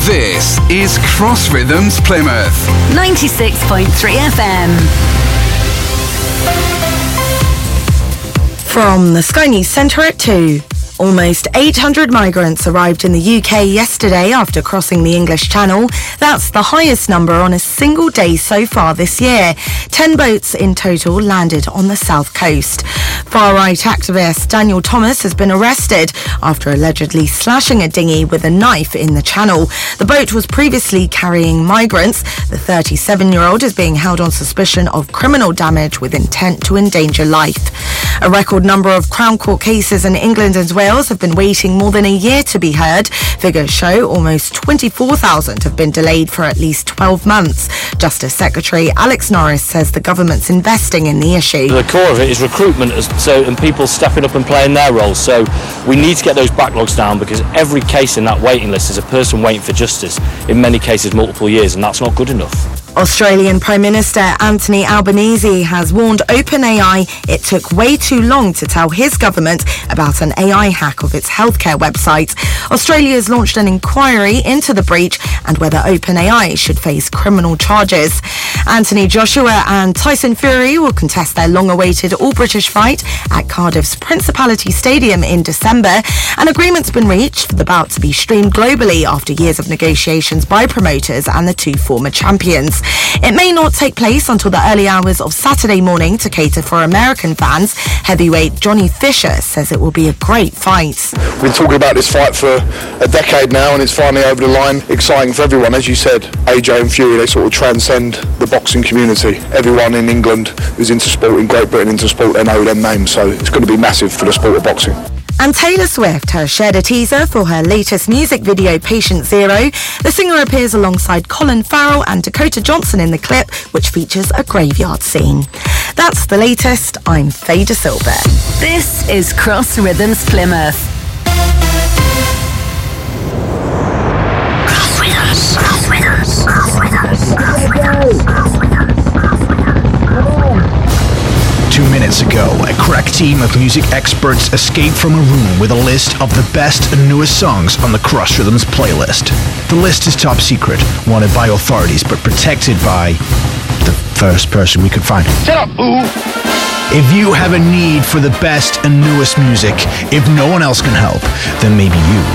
This is Cross Rhythms Plymouth 96.3 FM. From the Sky News Centre at 2. Almost 800 migrants arrived in the UK yesterday after crossing the English Channel. That's the highest number on a single day so far this year. 10 boats in total landed on the south coast. Far-right activist Daniel Thomas has been arrested after allegedly slashing a dinghy with a knife in the channel. The boat was previously carrying migrants. The 37-year-old is being held on suspicion of criminal damage with intent to endanger life. A record number of Crown Court cases in England and Wales have been waiting more than a year to be heard. Figures show almost 24,000 have been delayed for at least 12 months. Justice Secretary Alex Norris says the government's investing in the issue. The core of it is recruitment and people stepping up and playing their roles. So we need to get those backlogs down, because every case in that waiting list is a person waiting for justice, in many cases multiple years, and that's not good enough. Australian Prime Minister Anthony Albanese has warned OpenAI it took way too long to tell his government about an AI hack of its healthcare website. Australia has launched an inquiry into the breach and whether OpenAI should face criminal charges. Anthony Joshua and Tyson Fury will contest their long-awaited all-British fight at Cardiff's Principality Stadium in December. An agreement's been reached for the bout to be streamed globally after years of negotiations by promoters and the two former champions. It may not take place until the early hours of Saturday morning to cater for American fans. Heavyweight Johnny Fisher says it will be a great fight. We've been talking about this fight for a decade now, and it's finally over the line. Exciting for everyone. As you said, AJ and Fury, they sort of transcend the boxing community. Everyone in England who's into sport, in Great Britain into sport, they know them names, so it's going to be massive for the sport of boxing. And Taylor Swift has shared a teaser for her latest music video, Patient Zero. The singer appears alongside Colin Farrell and Dakota Johnson in the clip, which features a graveyard scene. That's the latest. I'm Faye De Silva. This is Cross Rhythms Plymouth. Cross Rhythms, Cross Rhythms, Cross Rhythms, Cross Rhythms. 2 minutes ago, a crack team of music experts escaped from a room with a list of the best and newest songs on the Cross Rhythms playlist. The list is top secret, wanted by authorities, but protected by the first person we could find. Shut up, boo! If you have a need for the best and newest music, if no one else can help, then maybe you